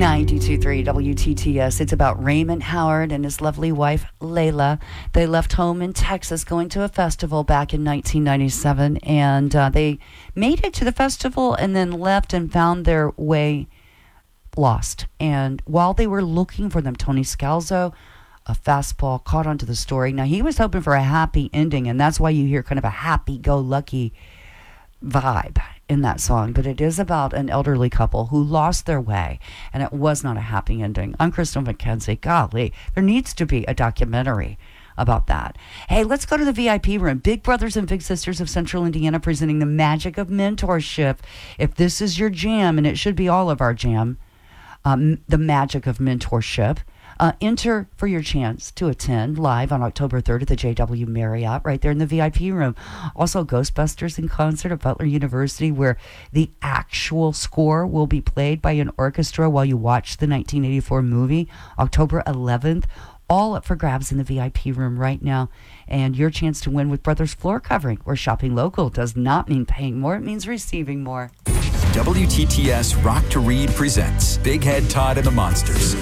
92.3 WTTS. It's about Raymond Howard and his lovely wife, Layla. They left home in Texas going to a festival back in 1997, and they made it to the festival and then left and found their way lost. And while they were looking for them, Tony Scalzo, a fastball, caught onto the story. Now, he was hoping for a happy ending, and that's why you hear kind of a happy-go-lucky vibe in that song, but it is about an elderly couple who lost their way, and it was not a happy ending. I'm Crystal McKenzie. Golly, there needs to be a documentary about that. Hey, let's go to the VIP room. Big Brothers and Big Sisters of Central Indiana presenting the magic of mentorship. If this is your jam, and it should be all of our jam, the magic of mentorship. Enter for your chance to attend live on October 3rd at the JW Marriott, right there in the VIP room. Also, Ghostbusters in concert at Butler University, where the actual score will be played by an orchestra while you watch the 1984 movie, October 11th. All up for grabs in the VIP room right now. And your chance to win with Brothers Floor Covering, where shopping local does not mean paying more, it means receiving more. WTTS Rock to Read presents Big Head Todd and the Monsters.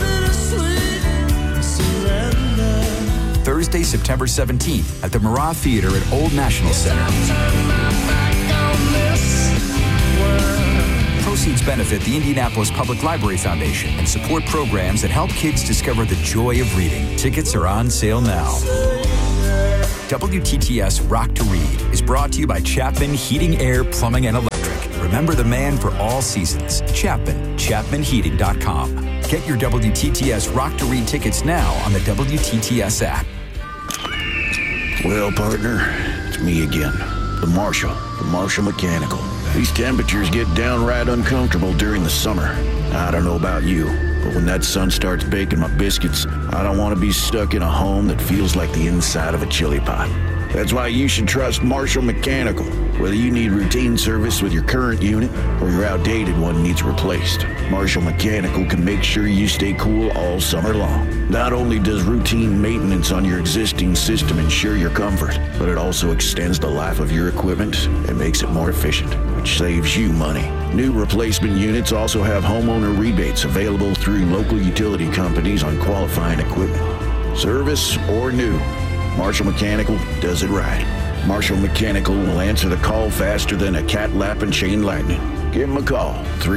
Thursday, September 17th at the Murat Theater at Old National Center. Proceeds benefit the Indianapolis Public Library Foundation and support programs that help kids discover the joy of reading. Tickets are on sale now. WTTS Rock to Read is brought to you by Chapman Heating, Air, Plumbing, and Electric. Remember the man for all seasons. Chapman, ChapmanHeating.com. Get your WTTS Rock to Read tickets now on the WTTS app. Well, partner, it's me again, the Marshall from Marshall Mechanical. These temperatures get downright uncomfortable during the summer. I don't know about you, but when that sun starts baking my biscuits, I don't want to be stuck in a home that feels like the inside of a chili pot. That's why you should trust Marshall Mechanical. Whether you need routine service with your current unit or your outdated one needs replaced, Marshall Mechanical can make sure you stay cool all summer long. Not only does routine maintenance on your existing system ensure your comfort, but it also extends the life of your equipment and makes it more efficient, which saves you money. New replacement units also have homeowner rebates available through local utility companies on qualifying equipment. Service or new, Marshall Mechanical does it right. Marshall Mechanical will answer the call faster than a cat lap and chain lightning. Give them a call,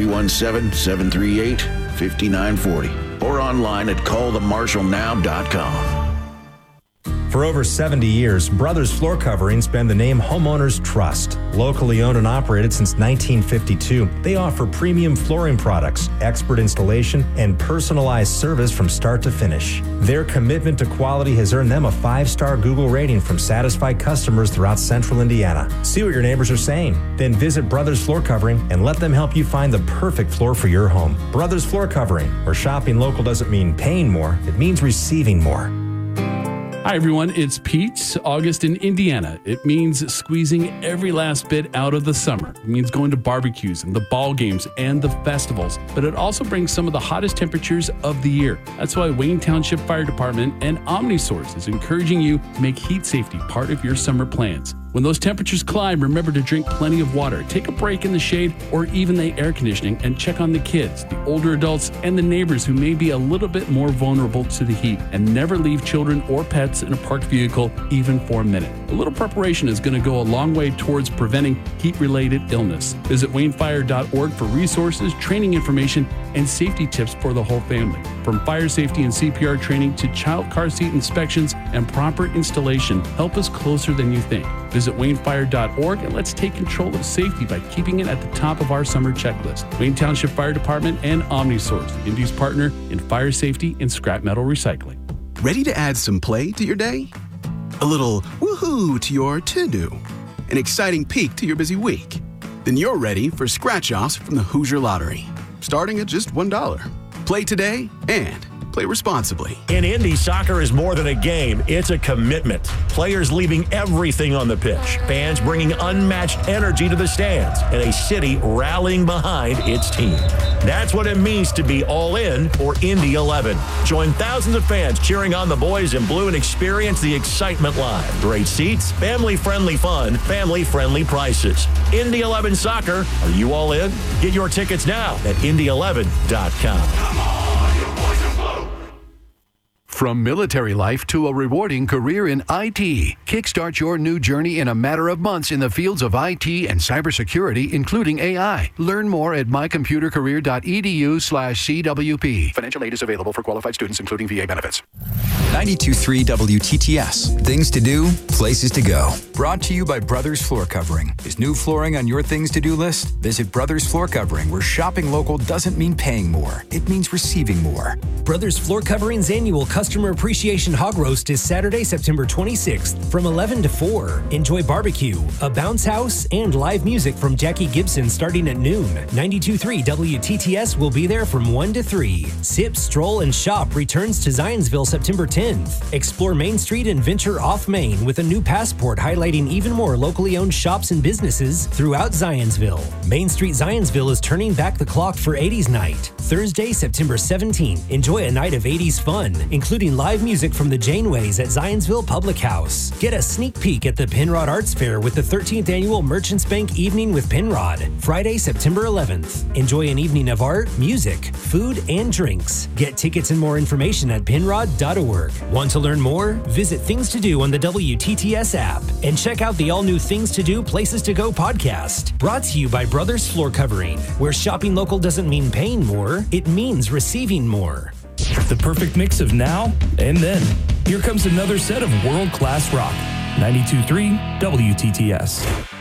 317-738-5940, or online at callthemarshallnow.com. For over 70 years, Brothers Floor Coverings been the name homeowners trust. Locally owned and operated since 1952, they offer premium flooring products, expert installation, and personalized service from start to finish. Their commitment to quality has earned them a 5-star Google rating from satisfied customers throughout Central Indiana. See what your neighbors are saying. Then visit Brothers Floor Covering and let them help you find the perfect floor for your home. Brothers Floor Covering, where shopping local doesn't mean paying more, it means receiving more. Hi, everyone. It's Pete. August in Indiana. It means squeezing every last bit out of the summer. It means going to barbecues and the ball games and the festivals. But it also brings some of the hottest temperatures of the year. That's why Wayne Township Fire Department and OmniSource is encouraging you to make heat safety part of your summer plans. When those temperatures climb, remember to drink plenty of water, take a break in the shade or even the air conditioning, and check on the kids, the older adults, and the neighbors who may be a little bit more vulnerable to the heat. And never leave children or pets in a parked vehicle even for a minute. A little preparation is going to go a long way towards preventing heat-related illness. Visit waynefire.org for resources, training information, and safety tips for the whole family. From fire safety and CPR training to child car seat inspections and proper installation, help us closer than you think. Visit waynefire.org and let's take control of safety by keeping it at the top of our summer checklist. Wayne Township Fire Department and OmniSource, Indy's partner in fire safety and scrap metal recycling. Ready to add some play to your day? A little woohoo to your to-do? An exciting peek to your busy week? Then you're ready for scratch-offs from the Hoosier Lottery, starting at just $1. Play today and play responsibly. In Indy, soccer is more than a game. It's a commitment. Players leaving everything on the pitch. Fans bringing unmatched energy to the stands. And a city rallying behind its team. That's what it means to be all in for Indy 11. Join thousands of fans cheering on the boys in blue and experience the excitement live. Great seats, family-friendly fun, family-friendly prices. Indy 11 Soccer. Are you all in? Get your tickets now at Indy11.com. From military life to a rewarding career in IT, kickstart your new journey in a matter of months in the fields of IT and cybersecurity, including AI. Learn more at mycomputercareer.edu/CWP. Financial aid is available for qualified students, including VA benefits. 92.3 WTTS. Things to do, places to go. Brought to you by Brothers Floor Covering. Is new flooring on your things to do list? Visit Brothers Floor Covering, where shopping local doesn't mean paying more. It means receiving more. Brothers Floor Covering's annual Customer Appreciation Hog Roast is Saturday, September 26th from 11 to 4. Enjoy barbecue, a bounce house, and live music from Jackie Gibson starting at noon. 92.3 WTTS will be there from 1 to 3. Sip, Stroll, and Shop returns to Zionsville September 10th. Explore Main Street and venture off Main with a new passport highlighting even more locally owned shops and businesses throughout Zionsville. Main Street Zionsville is turning back the clock for 80s Night. Thursday, September 17th. Enjoy a night of 80s fun, including live music from the Janeways at Zionsville Public House. Get a sneak peek at the Penrod Arts Fair with the 13th Annual Merchants Bank Evening with Penrod. Friday, September 11th. Enjoy an evening of art, music, food, and drinks. Get tickets and more information at penrod.org. Want to learn more? Visit Things to Do on the WTTS app and check out the all-new Things to Do, Places to Go podcast. Brought to you by Brothers Floor Covering, where shopping local doesn't mean paying more, it means receiving more. The perfect mix of now and then. Here comes another set of world-class rock. 92.3 WTTS.